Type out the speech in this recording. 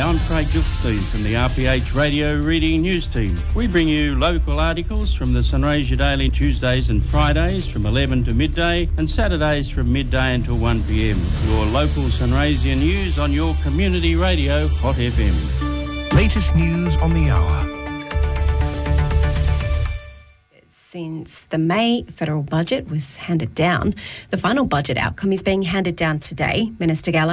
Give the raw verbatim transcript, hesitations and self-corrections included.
I'm Craig Gilstein from the R P H Radio Reading News Team. We bring you local articles from the Sunraysia Daily Tuesdays and Fridays from eleven to midday and Saturdays from midday until one p m. Your local Sunraysia news on your community radio, Hot F M. Latest news on the hour. Since the May federal budget was handed down, the final budget outcome is being handed down today. Minister Gallagher